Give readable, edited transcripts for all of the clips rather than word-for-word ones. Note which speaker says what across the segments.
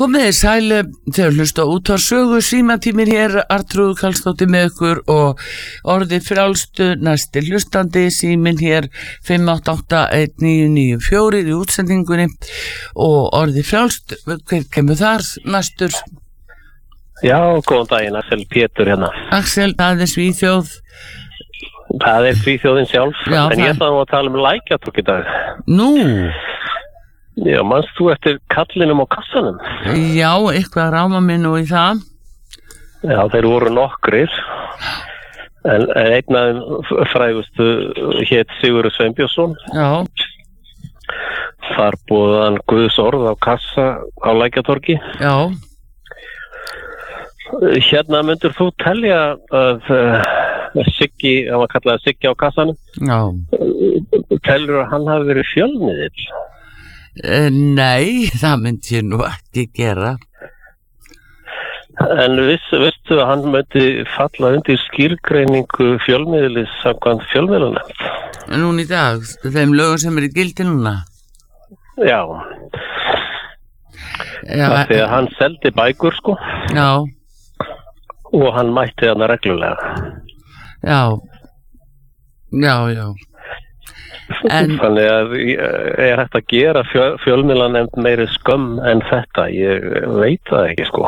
Speaker 1: Komið þið sæl þegar hlusta útvarpssögu, símatíminn hér, Arnþrúður Karlsdóttir með ykkur og orðið frjálstu næsti hlustandi, síminn hér 5881994 í útsendingunni og orðið frjálst, hver kemur þar næstur?
Speaker 2: Já, góðan daginn, Axel Pétur hérna.
Speaker 1: Axel, það er Svíþjóð.
Speaker 2: Það er Svíþjóðin sjálf,
Speaker 1: Já,
Speaker 2: en ég ætla að tala Lækjartorg í dag.
Speaker 1: Nú?
Speaker 2: Já, manst þú eftir kallinum á kassanum?
Speaker 1: Já, eitthvað ráma mig nú í það.
Speaker 2: Já, þeir voru nokkrir, en einn af þeim frægustu hét Sigurður Sveinbjörnsson.
Speaker 1: Já.
Speaker 2: Þar boðaði hann Guðs orð á kassa á Lækjartorgi.
Speaker 1: Já.
Speaker 2: Hérna myndir þú telja að Siggi, hann var kallaði Siggi á kassanum.
Speaker 1: Já.
Speaker 2: Telur að hann hafi verið fjölmiðill?
Speaker 1: Nei, það myndi ég nú ekki gera.
Speaker 2: En veistu að hann myndi falla undir skýrgreiningu fjölmiðlis samkvæmt fjölmiðlanefnd?
Speaker 1: Núna í dag, þeim lögum sem í gildi núna?
Speaker 2: Já.
Speaker 1: Já.
Speaker 2: Þegar hann seldi bækur, sko.
Speaker 1: Já.
Speaker 2: Og hann mætti hana reglulega.
Speaker 1: Já. Já.
Speaker 2: Þannig að er hægt að gera fjölmiðlanefnd meiri skömm en þetta, ég veit það ekki sko.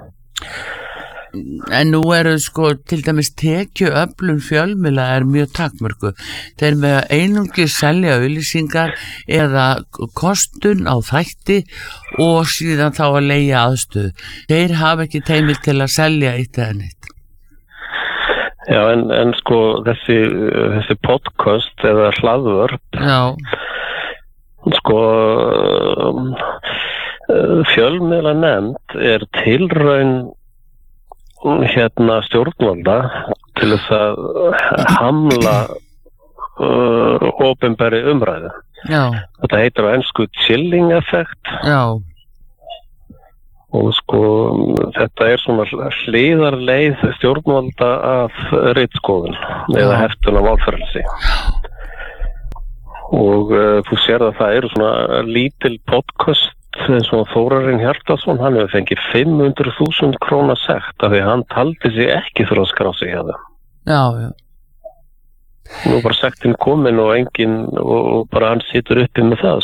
Speaker 1: En nú eru sko til dæmis tekjuöflun fjölmiðla er mjög takmörku. Þeir með að einungis selja auglýsingar eða kostun á þætti og síðan þá að leigja aðstöðu. Þeir hafa ekki teimil til að selja eitt eða neitt.
Speaker 2: Já, en sko þessi podcast eða hlaðvörp,
Speaker 1: já,
Speaker 2: sko fjölmiðlanefnd er tilraun stjórnvalda til þess að hamla opinberri umræðu.
Speaker 1: Já. Þetta
Speaker 2: heitir á ensku chilling effect.
Speaker 1: Já.
Speaker 2: Og sko þetta er svona hliðarleið stjórnvalda af ritskoðun eða heftun af málfrelsi. Og þú sér að það eru svona lítil podcast eins og Þórarinn Hjartarson, hann hefur fengið 500.000 króna sekt af því að hann taldi sig ekki þurfa að skrá sig hjá það.
Speaker 1: Já.
Speaker 2: Nú bara sektin komin og enginn og bara hann situr uppi með það.